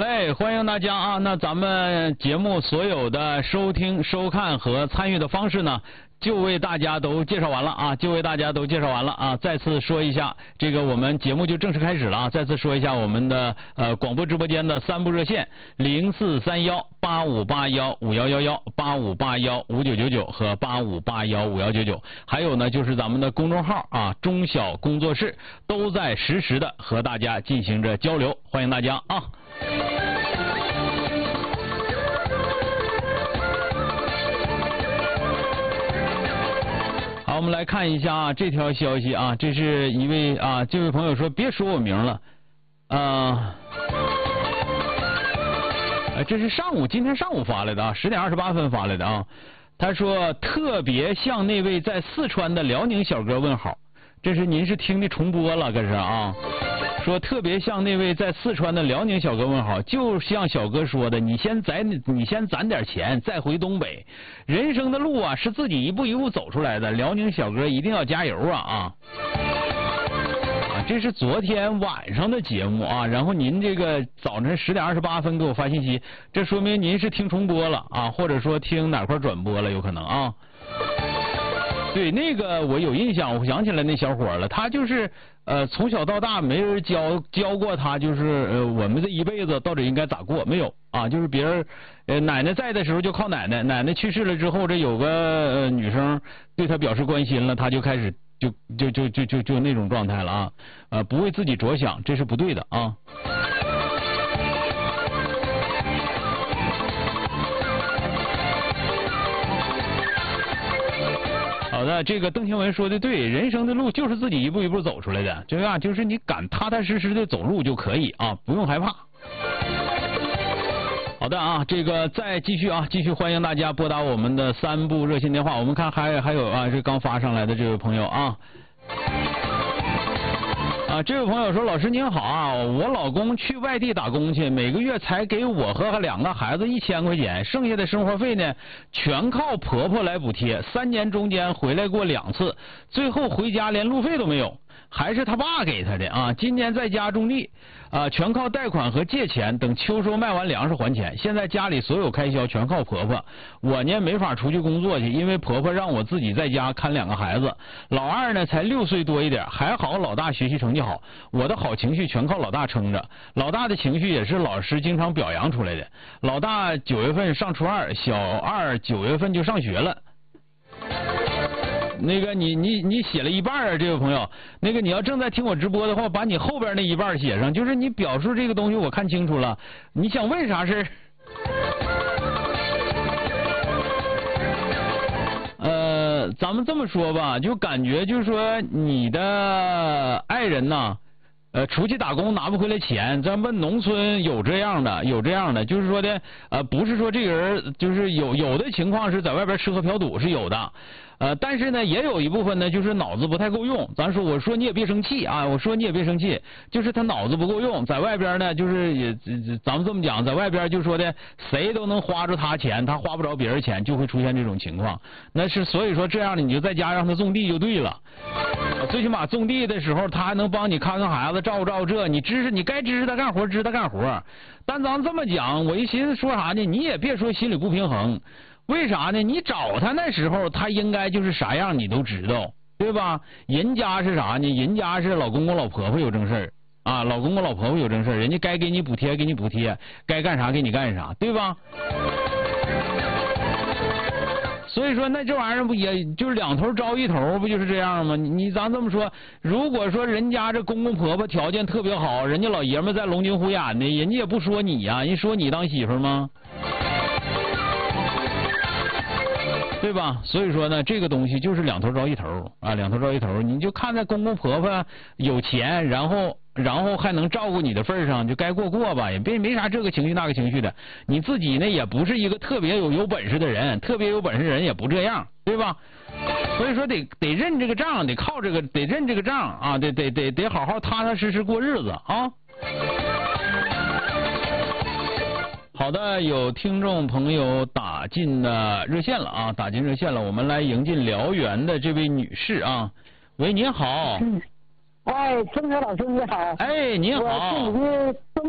嘞，欢迎大家啊！那咱们节目所有的收听、收看和参与的方式呢，就为大家都介绍完了啊！再次说一下，这个我们节目就正式开始了啊！再次说一下我们的广播直播间的3部热线：043185815111、85815999和85815199，还有呢就是咱们的公众号啊，中小工作室都在实时的和大家进行着交流，欢迎大家啊！好，我们来看一下啊这条消息啊，这是一位啊，这位朋友说别说我名了，这是今天上午发来的啊，10点28分发来的啊。他说特别向那位在四川的辽宁小哥问好，这是您是听的重播了，可是啊。说特别向那位在四川的辽宁小哥问好，就像小哥说的，你先攒点钱，再回东北。人生的路啊，是自己一步一步走出来的。辽宁小哥一定要加油啊！这是昨天晚上的节目啊，然后您这个早晨10点28分给我发信息，这说明您是听重播了啊，或者说听哪块转播了，有可能啊。对，那个我有印象，我想起来那小伙了，他就是从小到大没人教过他，就是我们这一辈子到底应该咋过，没有啊，就是别人奶奶在的时候就靠奶奶，奶奶去世了之后，这有个女生对他表示关心了，他就开始就那种状态了啊，不为自己着想，这是不对的啊。好的，这个邓清文说的对，人生的路就是自己一步一步走出来的，这样就是你敢踏踏实实的走路就可以啊，不用害怕。好的啊，这个再继续欢迎大家拨打我们的3部热线电话，我们看还有啊，这刚发上来的这位朋友啊。这位朋友说，老师您好啊，我老公去外地打工去，每个月才给我和2个孩子1000块钱，剩下的生活费呢全靠婆婆来补贴，3年中间回来过2次，最后回家连路费都没有，还是他爸给他的啊。今年在家种地全靠贷款和借钱，等秋收卖完粮食还钱。现在家里所有开销全靠婆婆，我呢没法出去工作去，因为婆婆让我自己在家看2个孩子。老二呢才6岁多一点，还好老大学习成绩好，我的好情绪全靠老大撑着。老大的情绪也是老师经常表扬出来的。老大9月份上初2，小二9月份就上学了。那个你写了一半啊，这位朋友，那个你要正在听我直播的话，把你后边那一半写上，就是你表述这个东西我看清楚了，你想问啥事咱们这么说吧，就感觉就是说你的爱人呐出去打工拿不回来钱，咱们农村有这样的，就是说的不是说这个人就是有的情况是在外边吃喝嫖赌是有的。但是呢，也有一部分呢，就是脑子不太够用。我说你也别生气啊，就是他脑子不够用，在外边呢，就是咱们这么讲，在外边就说的谁都能花着他钱，他花不着别人钱，就会出现这种情况。所以说这样的你就在家让他种地就对了。最起码种地的时候，他还能帮你看看孩子，照顾这，你该支持他干活，支持他干活。但咱这么讲，我一寻思说啥呢？你也别说心里不平衡。为啥呢？你找他那时候，他应该就是啥样你都知道，对吧？人家是啥呢？人家是老公公老婆婆有正事儿啊，老公公老婆婆有正事儿，人家该给你补贴给你补贴，该干啥给你干啥，对吧？所以说那这玩意儿不也就是两头招一头，不就是这样吗？咱这么说，如果说人家这公公婆婆条件特别好，人家老爷们在龙精虎眼的，人家也不说你呀，人说你当媳妇吗？对吧？所以说呢，这个东西就是两头招一头啊，两头招一头。你就看在公公婆婆有钱，然后还能照顾你的份上，就该过吧，也没啥这个情绪那个情绪的。你自己呢也不是一个特别有本事的人，特别有本事的人也不这样，对吧？所以说得认这个账，得靠这个，得认这个账啊，得好好踏踏实实过日子啊。好的，有听众朋友打进热线了啊，我们来迎进辽源的这位女士啊。喂，您好。 哎，钟晓老师你好。 哎，您好。 我是你的忠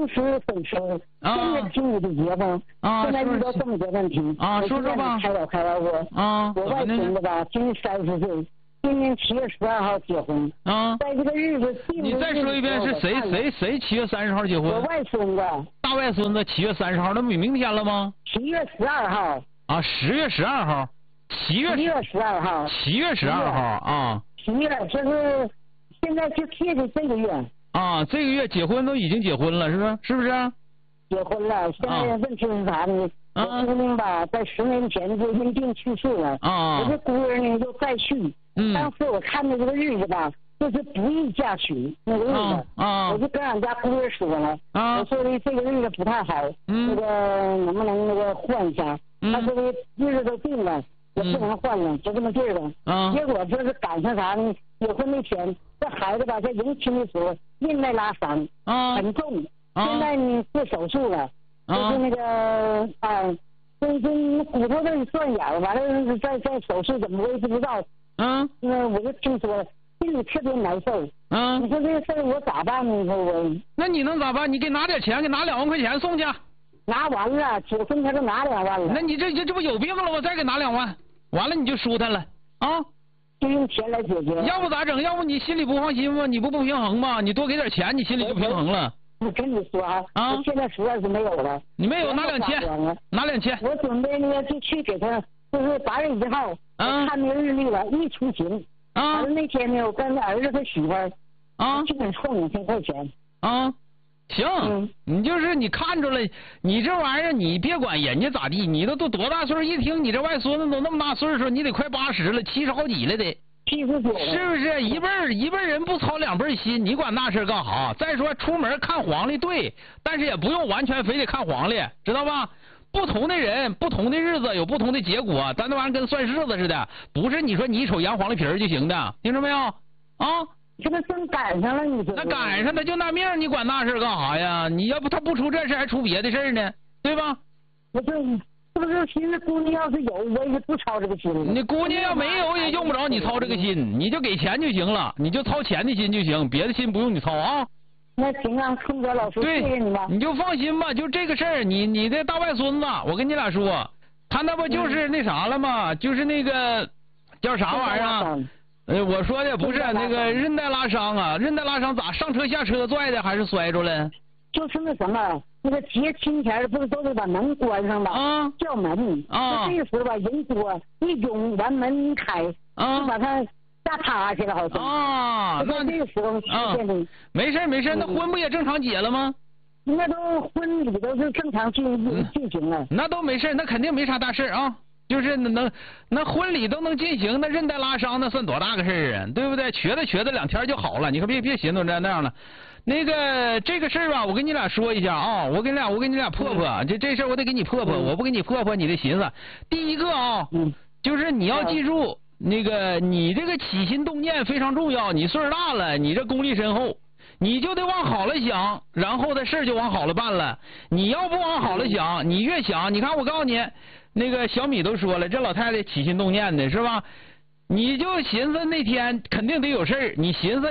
如实分说，真的听你的节目，现在遇到这么多问题， 说说吧， 开导我。我外孙子吧，今年30岁，今年7月12号结婚。在这个日子， 你再说一遍是谁7月30号结婚？ 我外孙子。 大外孙子7月30号，那不明天了吗 ？7月12号。 10月12号。7月 12号。 7月12号啊。 7月，就是现在就贴着这个月。 这个月结婚都已经结婚了，是不是？是不是？ 结婚了，现在问题是啥呢？我姑娘吧，在10年前就因病去世了。我这姑儿呢又再续。当时我看的这个日子吧，就是不宜嫁娶那个日子。我就跟俺家姑儿说了，我说的这个日子不太好，那个能不能那个换一下？他说的日子都定了，也不能换了，就这么地儿了。结果就是赶上啥呢？结婚那天，这孩子吧，在迎亲的时候韧带拉伤，很重。现在呢做手术了，就是那个这骨头这里断眼，完了在手术怎么我也不知道。我就听说心里特别难受。你说这个事儿我咋办呢？你说我。 那你能咋办？你给拿点钱，给拿2万块钱送去。 拿完了，结婚他都拿2万了。 那你这不有病了吗？再给拿2万，完了你就舒坦了啊。 就用钱来解决。 要不咋整？要不你心里不放心吗？你不平衡吗？你多给点钱，你心里就平衡了。 我跟你说我现在实在是没有了。 你没有拿2000，拿2000。 我准备呢就去给他，就是8月1号，看那个日历了，一出行。完了那天呢，我跟儿子他媳妇儿基本凑2000块钱。 行，你就是你看着了，你这玩意儿你别管人家咋地，你都多大岁数？一听你这外孙子都那么大岁数，你得快80了，70好几了得。 79 是不是一辈人不操2辈心？你管那事干哈？再说出门看黄历对，但是也不用完全非得看黄历，知道吧？不同的人，不同的日子有不同的结果，咱那玩意儿跟算式子似的，不是你说你一瞅阳黄历皮儿就行的，听着没有？ 这不真赶上了你说。 那赶上他就那命，你管那事干啥呀？你要不他不出这事，还出别的事呢，对吧？ 不是寻思姑娘要是有，我也不操这个心。 你姑娘要没有，也用不着你操这个心，你就给钱就行了，你就操钱的心就行，别的心不用你操啊。 那行啊，空哥老师，谢谢你吧。 你就放心吧，就这个事儿，你的大外孙子，我跟你俩说，他那不就是那啥了吗？就是那个叫啥玩意儿？我说的不是那个韧带拉伤啊，韧带拉伤咋上车下车拽的还是摔着了？ 就是那什么，那个结亲前不是都得把门关上吧？叫门。那这时候吧人多，一涌完门一开，就把他吓塌去了，好像。那这个时候出现的。 没事，那婚不也正常结了吗？ 那都婚礼都是正常进行了。 那都没事，那肯定没啥大事啊。就是那婚礼都能进行，那韧带拉伤那算多大个事儿啊？对不对？瘸的2天就好了，你可别寻思那样了。那个这个事儿吧，我跟你俩说一下啊，我跟你俩破这事儿我得给你破，我不给你破，你得寻思。第一个就是你要记住，那个你这个起心动念非常重要，你岁数大了，你这功力深厚，你就得往好了想，然后的事儿就往好了办了。你要不往好了想，你越想，你看我告诉你。那个小米都说了，这老太太起心动念的是吧？你就寻思那天肯定得有事儿，你寻思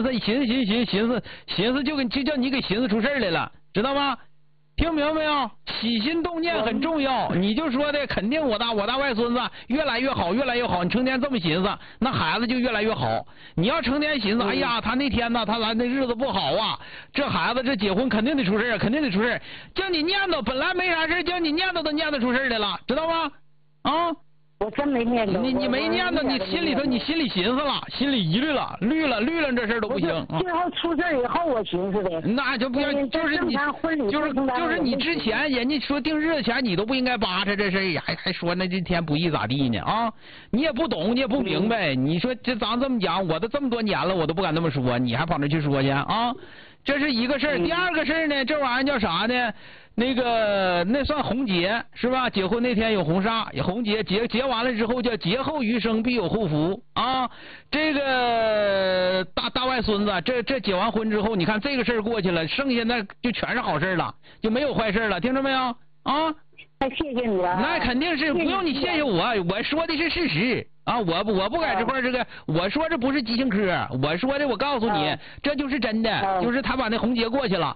就叫你给寻思出事儿来了，知道吗？听明白没有？起心动念很重要，你就说的肯定我大外孙子越来越好，你成天这么寻思，那孩子就越来越好。你要成天寻思，哎呀，他那天呢，他那日子不好啊，这孩子这结婚肯定得出事儿，叫你念叨，本来没啥事，叫你念叨都念叨出事儿来了，知道吗？ 我真没念叨。 你没念叨，你心里寻思了，心里疑虑了，虑了这事儿都不行。 最后出事以后我寻思的。 那就不要，就是你之前人家说定日子前你都不应该扒扯这事儿，还说那这天不易咋地呢啊？你也不懂，你也不明白，你说咱这么讲，我都这么多年了，我都不敢这么说，你还跑那去说去啊？这是一个事儿。第二个事儿呢，这玩意儿叫啥呢？那算红结是吧？结婚那天有红纱，红结结完了之后叫劫后余生必有后福啊！这个大外孙子，这结完婚之后，你看这个事儿过去了，剩下那就全是好事了，就没有坏事了，听着没有啊？ 太谢谢你了。 那肯定是不用你谢谢我，我说的是事实啊！我不在这块这个，我说这不是畸形科，我说的我告诉你，这就是真的，就是他把那红结过去了。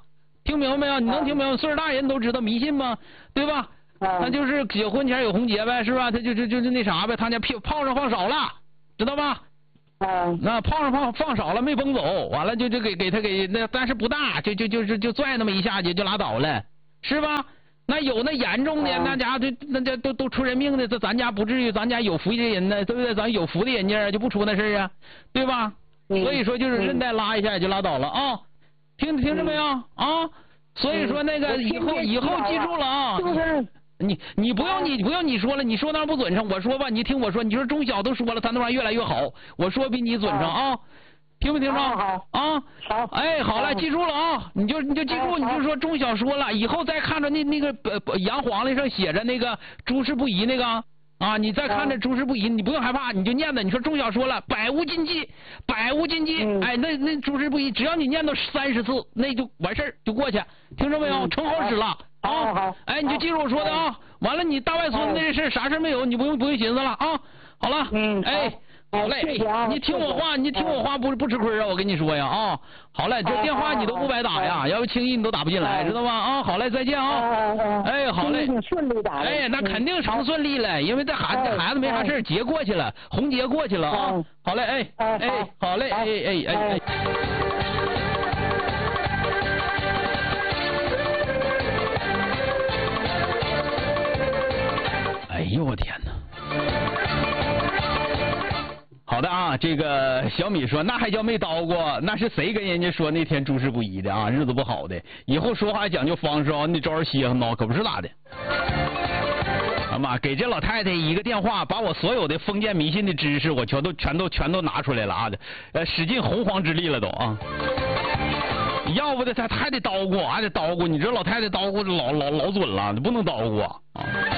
听明白没有？你能听明白？岁数大人都知道迷信吗？对吧？他就是结婚前有红结呗，是吧？他就是那啥呗，他家炮上放少了，知道吧？那炮上放少了没崩走，完了就给他那，但是不大，就拽那么一下就拉倒了，是吧？那有那严重的，那家都出人命的，这咱家不至于，咱家有福的人呢，对不对？咱有福的人家就不出那事啊，对吧？所以说就是韧带拉一下也就拉倒了啊，听着没有啊？所以说那个以后记住了啊。你不用你说了，你说那不准成，我说吧，你听我说，你说中小都说了，咱那玩意越来越好，我说比你准成啊，听没听着？ 好。 哎，好了，记住了啊，你就记住，你就说中小说了，以后再看着那个洋黄历上写着那个诸事不宜那个啊，你再看着诸事不宜，你不用害怕，你就念的，你说中小说了，百无禁忌，哎，那诸事不宜，只要你念到30次，那就完事儿就过去，听着没有？成好使了。 好， 哎，你就记住我说的啊！完了，你大外孙子这事啥事没有，你不用寻思了啊！好了，哎，好嘞，你听我话，不吃亏啊！我跟你说呀啊！好嘞，这电话你都不白打呀，要不轻易你都打不进来，知道吗？啊，好嘞，再见啊！哎，好嘞，哎，那肯定成顺利了，因为这孩子没啥事，节过去了，红节过去了啊！好嘞，哎，好嘞，哎。哎呦我天哪！好的啊，这个小米说那还叫没叨过，那是谁跟人家说那天诸事不宜的啊，日子不好的，以后说话讲究方式啊，你得招人稀罕孬，可不是咋的。啊妈，给这老太太一个电话，把我所有的封建迷信的知识我全都拿出来了啊，使尽洪荒之力了都啊。要不的他还得叨咕，你这老太太叨咕老准了，不能叨咕啊。